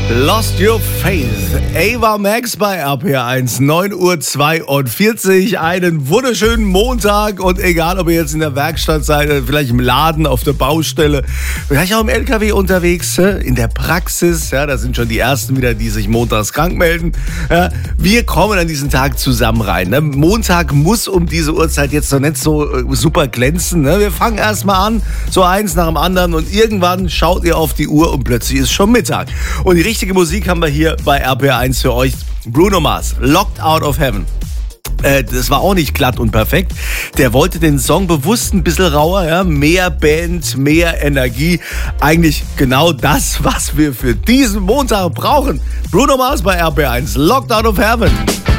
Lost Your Faith. Ava Max bei RPR1, 9:42 Uhr. Einen wunderschönen Montag und egal, ob ihr jetzt in der Werkstatt seid, vielleicht im Laden, auf der Baustelle, vielleicht auch im LKW unterwegs, in der Praxis. Ja, da sind schon die Ersten wieder, die sich montags krank melden. Ja, wir kommen an diesen Tag zusammen rein. Ne? Montag muss um diese Uhrzeit jetzt noch nicht so super glänzen. Ne? Wir fangen erstmal an, so eins nach dem anderen und irgendwann schaut ihr auf die Uhr und plötzlich ist schon Mittag. Und die richtige Musik haben wir hier bei RPR1 für euch. Bruno Mars, Locked Out of Heaven. Das war auch nicht glatt und perfekt. Der wollte den Song bewusst ein bisschen rauer, ja? Mehr Band, mehr Energie. Eigentlich genau das, was wir für diesen Montag brauchen. Bruno Mars bei RPR1, Locked Out of Heaven.